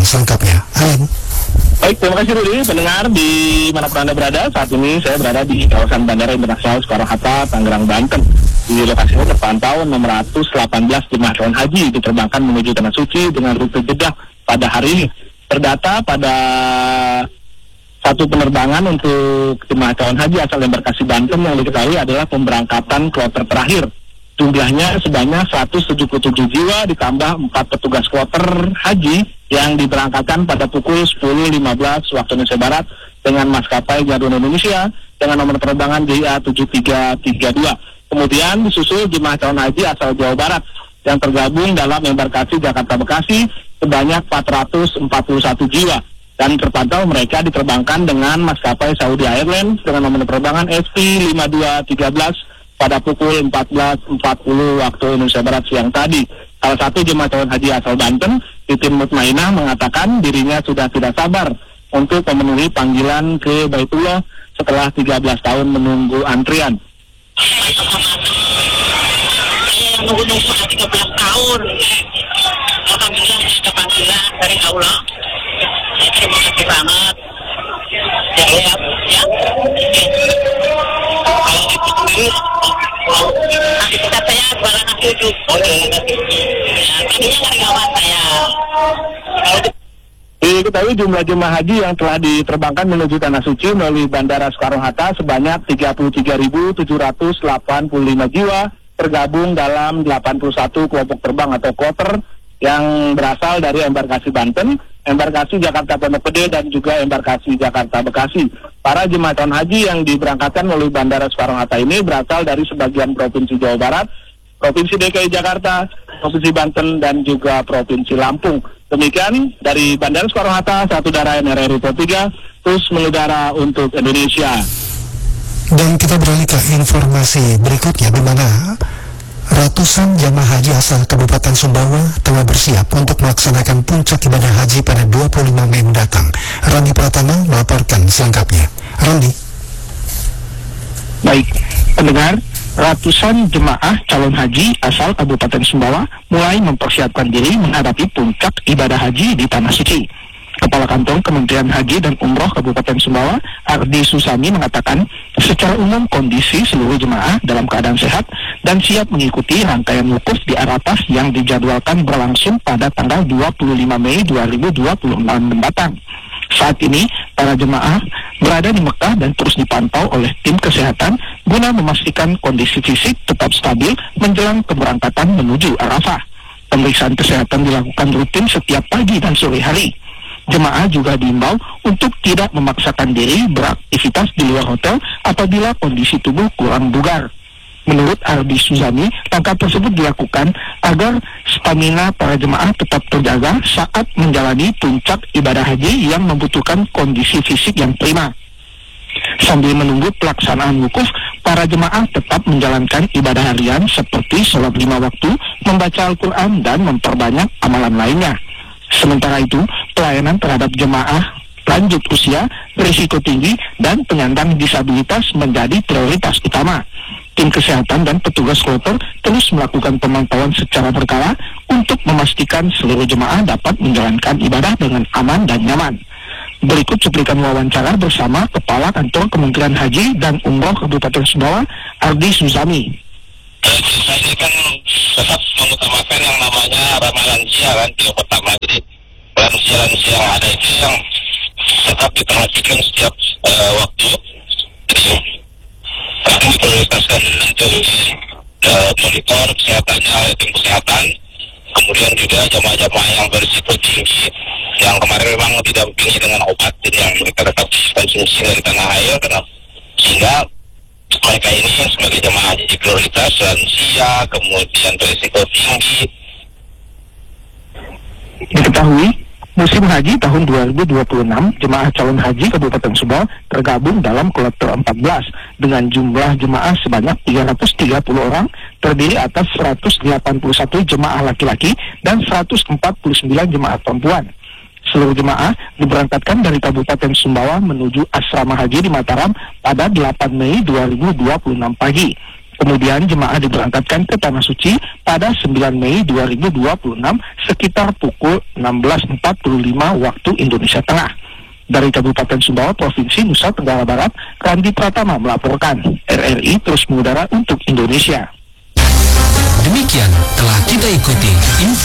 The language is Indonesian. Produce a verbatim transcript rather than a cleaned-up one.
selengkapnya. Ain. Baik, terima kasih Rudi. Pendengar di manapun Anda berada, saat ini saya berada di kawasan Bandara Internasional Soekarno-Hatta, Tangerang, Banten. Di lokasi ini terpantau enam ratus delapan belas jemaah calon haji diterbangkan menuju Tanah Suci dengan rute Jeddah pada hari ini. Terdata pada satu penerbangan untuk jemaah calon haji asal embarkasi Banten yang diketahui adalah pemberangkatan kloter terakhir. Jumlahnya sebanyak seratus tujuh puluh tujuh jiwa ditambah empat petugas kloter haji yang diberangkatkan pada pukul sepuluh lima belas waktu Indonesia Barat dengan maskapai Garuda Indonesia dengan nomor penerbangan J A tujuh tiga tiga dua. Kemudian disusul jemaah calon haji asal Jawa Barat yang tergabung dalam embarkasi Jakarta Bekasi sebanyak empat ratus empat puluh satu jiwa. Dan terpantau mereka diterbangkan dengan maskapai Saudi Airlines dengan nomor penerbangan S P lima dua tiga belas pada pukul empat belas empat puluh waktu Indonesia Barat siang tadi. Salah satu jemaah calon haji asal Banten, Titin Mutmainah, mengatakan dirinya sudah tidak sabar untuk memenuhi panggilan ke Baitullah setelah tiga belas tahun menunggu antrian. Saya menunggu sudah tiga belas tahun. Alhamdulillah sudah panggilan dari Allah. Terima kasih banget. Ya, ya, ya. Kalau itu sendiri, nanti kita saya jualan nasi uduk. Oke. Ya, tadinya karyawan saya. Diketahui jumlah jemaah haji yang telah diterbangkan menuju Tanah Suci melalui Bandara Soekarno-Hatta sebanyak tiga puluh tiga ribu tujuh ratus delapan puluh lima jiwa, tergabung dalam delapan puluh satu kelompok terbang atau kloter yang berasal dari embarkasi Banten, embarkasi Jakarta Pondok Gede, dan juga embarkasi Jakarta Bekasi. Para jemaah calon haji yang diberangkatkan melalui Bandara Soekarno-Hatta ini berasal dari sebagian provinsi Jawa Barat, Provinsi D K I Jakarta, Provinsi Banten, dan juga Provinsi Lampung. Demikian dari Bandara Soekarno-Hatta, satu darah N R R I tiga, terus mengudara untuk Indonesia. Dan kita beralih ke informasi berikutnya, di mana ratusan jamaah haji asal Kabupaten Sumbawa telah bersiap untuk melaksanakan puncak ibadah haji pada dua puluh lima Mei mendatang. Randi Pratama melaporkan selengkapnya. Randi. Baik, pendengar, ratusan jemaah calon haji asal Kabupaten Sumbawa mulai mempersiapkan diri menghadapi puncak ibadah haji di Tanah Suci. Kepala Kantong Kementerian Haji dan Umroh Kabupaten Sumbawa, Ardi Susami, mengatakan secara umum kondisi seluruh jemaah dalam keadaan sehat dan siap mengikuti rangkaian wukuf di Arafah yang dijadwalkan berlangsung pada tanggal dua puluh lima Mei dua ribu dua puluh enam mendatang. Saat ini, para jemaah berada di Mekah dan terus dipantau oleh tim kesehatan guna memastikan kondisi fisik tetap stabil menjelang keberangkatan menuju Arafah. Pemeriksaan kesehatan dilakukan rutin setiap pagi dan sore hari. Jemaah juga diimbau untuk tidak memaksakan diri beraktivitas di luar hotel apabila kondisi tubuh kurang bugar. Menurut Ardi Suzami, langkah tersebut dilakukan agar stamina para jemaah tetap terjaga saat menjalani puncak ibadah haji yang membutuhkan kondisi fisik yang prima. Sambil menunggu pelaksanaan wukuf, para jemaah tetap menjalankan ibadah harian seperti sholat lima waktu, membaca Al-Quran, dan memperbanyak amalan lainnya. Sementara itu, pelayanan terhadap jemaah lanjut usia, risiko tinggi, dan penyandang disabilitas menjadi prioritas utama. Tim kesehatan dan petugas kloter terus melakukan pemantauan secara berkala untuk memastikan seluruh jemaah dapat menjalankan ibadah dengan aman dan nyaman. Berikut cuplikan wawancara bersama Kepala Kantor Kementerian Haji dan Umroh Kabupaten Sumbawa, Ardi Suzami. Saya ini kan tetap mengutamakan yang namanya ramah lansia kan, yang pertama. Jadi lansia-lansia yang ada itu yang tetap diperhatikan setiap uh, waktu. Jadi kami diprioritaskan untuk uh, monitor kesehatannya oleh tim kesehatan. Kemudian juga jamaah-jamaah yang berisiko tinggi yang kemarin memang tidak didampingi dengan obat, jadi yang mereka tetap konsumsi dari tanah air, karena sehingga mereka ini sebagai jemaah haji prioritas lansia, kemudian berisiko tinggi. Diketahui, musim haji tahun dua ribu dua puluh enam, jemaah calon haji Kabupaten Sumbawa tergabung dalam kloter empat belas dengan jumlah jemaah sebanyak tiga ratus tiga puluh orang, terdiri atas seratus delapan puluh satu jemaah laki-laki dan seratus empat puluh sembilan jemaah perempuan. Seluruh jemaah diberangkatkan dari Kabupaten Sumbawa menuju Asrama Haji di Mataram pada delapan Mei dua ribu dua puluh enam pagi. Kemudian jemaah diberangkatkan ke Tanah Suci pada sembilan Mei dua ribu dua puluh enam sekitar pukul enam belas empat puluh lima waktu Indonesia Tengah. Dari Kabupaten Sumbawa, Provinsi Nusa Tenggara Barat, Randi Pratama melaporkan. R R I terus mengudara untuk Indonesia. Demikian telah kita ikuti info